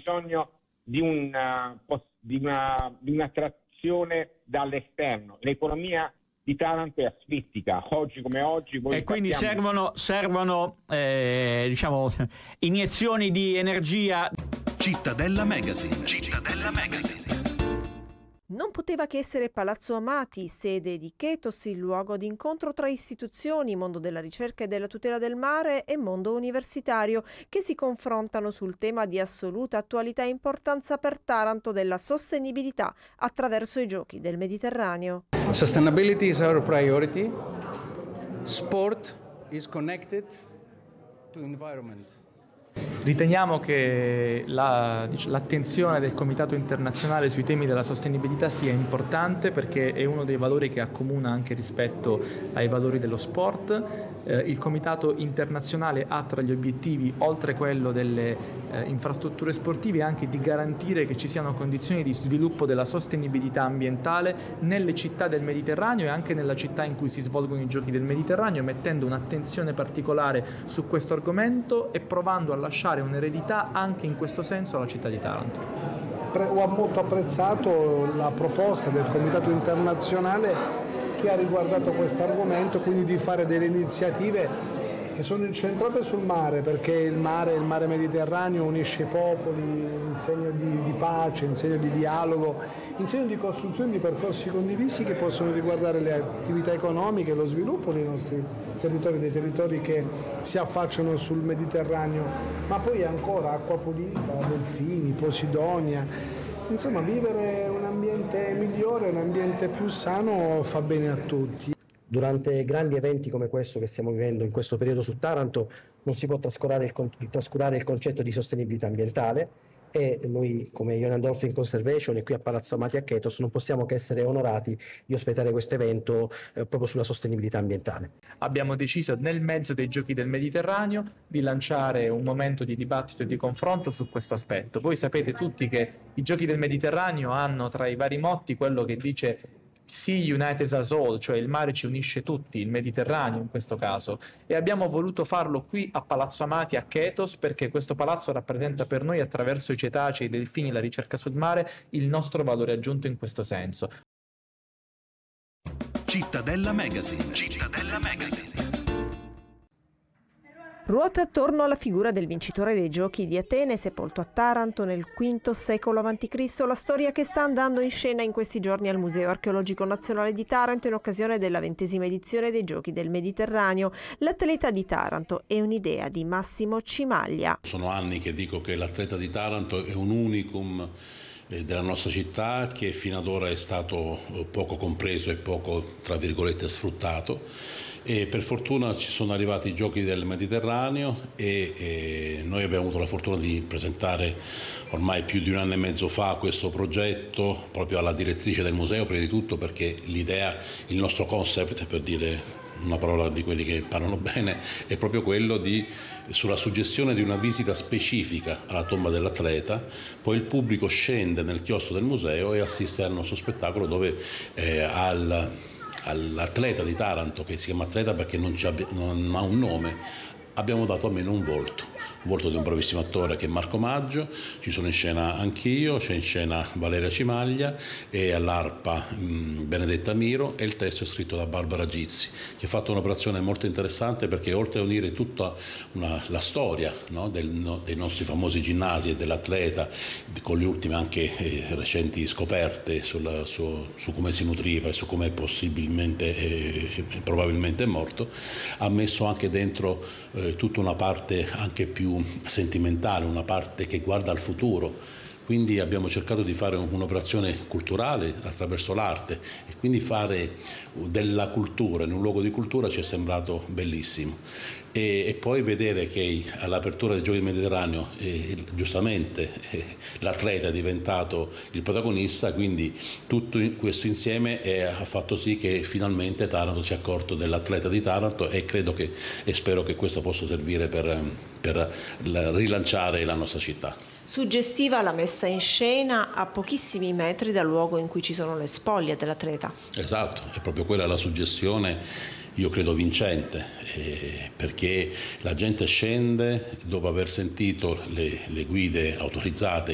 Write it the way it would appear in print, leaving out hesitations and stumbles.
bisogno di un'attrazione dall'esterno. L'economia di Taranto è asfittica, oggi come oggi. E quindi servono diciamo iniezioni di energia. Cittadella Magazine. Non poteva che essere Palazzo Amati, sede di Chetos, il luogo di incontro tra istituzioni, mondo della ricerca e della tutela del mare e mondo universitario, che si confrontano sul tema di assoluta attualità e importanza per Taranto della sostenibilità attraverso i giochi del Mediterraneo. Sustainability is our priority. Sport is connected to environment. Riteniamo che l'attenzione del Comitato internazionale sui temi della sostenibilità sia importante perché è uno dei valori che accomuna anche rispetto ai valori dello sport. Il Comitato internazionale ha tra gli obiettivi, oltre quello delle infrastrutture sportive, anche di garantire che ci siano condizioni di sviluppo della sostenibilità ambientale nelle città del Mediterraneo e anche nella città in cui si svolgono i giochi del Mediterraneo, mettendo un'attenzione particolare su questo argomento e provando a lasciare un'eredità anche in questo senso alla città di Taranto. Ho molto apprezzato la proposta del Comitato internazionale che ha riguardato questo argomento, quindi di fare delle iniziative che sono incentrate sul mare, perché il mare Mediterraneo unisce i popoli in segno di pace, in segno di dialogo, in segno di costruzione di percorsi condivisi che possono riguardare le attività economiche e lo sviluppo dei nostri territori, dei territori che si affacciano sul Mediterraneo, ma poi ancora acqua pulita, delfini, Posidonia. Insomma, vivere un ambiente migliore, un ambiente più sano fa bene a tutti. Durante grandi eventi come questo che stiamo vivendo in questo periodo su Taranto non si può trascurare il concetto di sostenibilità ambientale e noi come Ionian Dolphin Conservation e qui a Palazzo Amati a Chetos non possiamo che essere onorati di ospitare questo evento proprio sulla sostenibilità ambientale. Abbiamo deciso nel mezzo dei Giochi del Mediterraneo di lanciare un momento di dibattito e di confronto su questo aspetto. Voi sapete tutti che i Giochi del Mediterraneo hanno tra i vari motti quello che dice Sea United Us All, cioè il mare ci unisce tutti, il Mediterraneo in questo caso, e abbiamo voluto farlo qui a Palazzo Amati a Chetos perché questo palazzo rappresenta per noi, attraverso i cetacei, i delfini, la ricerca sul mare, il nostro valore aggiunto in questo senso. Cittadella Magazine. Ruota attorno alla figura del vincitore dei Giochi di Atene, sepolto a Taranto nel V secolo a.C., la storia che sta andando in scena in questi giorni al Museo Archeologico Nazionale di Taranto in occasione della 20ª edizione dei Giochi del Mediterraneo. L'atleta di Taranto è un'idea di Massimo Cimaglia. Sono anni che dico che l'atleta di Taranto è un unicum della nostra città che fino ad ora è stato poco compreso e poco, tra virgolette, sfruttato. E per fortuna ci sono arrivati i Giochi del Mediterraneo e noi abbiamo avuto la fortuna di presentare ormai più di un anno e mezzo fa questo progetto proprio alla direttrice del museo, prima di tutto perché l'idea, il nostro concept, per dire una parola di quelli che parlano bene, è proprio quello sulla suggestione di una visita specifica alla tomba dell'atleta. Poi il pubblico scende nel chiostro del museo e assiste al nostro spettacolo dove all'atleta di Taranto, che si chiama atleta perché non ha un nome, abbiamo dato almeno un volto di un bravissimo attore che è Marco Maggio. Ci sono in scena anch'io, c'è in scena Valeria Cimaglia e all'arpa Benedetta Miro, e il testo è scritto da Barbara Gizzi, che ha fatto un'operazione molto interessante perché oltre a unire tutta la storia, no, dei nostri famosi ginnasi e dell'atleta, con le ultime anche recenti scoperte su come si nutriva e su come possibilmente probabilmente è morto, ha messo anche dentro tutta una parte anche più sentimentale, una parte che guarda al futuro. Quindi abbiamo cercato di fare un'operazione culturale attraverso l'arte e quindi fare della cultura in un luogo di cultura ci è sembrato bellissimo. E poi vedere che all'apertura dei Giochi del Mediterraneo giustamente l'atleta è diventato il protagonista, quindi tutto questo insieme ha fatto sì che finalmente Taranto si è accorto dell'atleta di Taranto e spero che questo possa servire per rilanciare la nostra città. Suggestiva la messa in scena a pochissimi metri dal luogo in cui ci sono le spoglie dell'atleta. Esatto, è proprio quella la suggestione, io credo vincente, perché la gente scende dopo aver sentito le guide autorizzate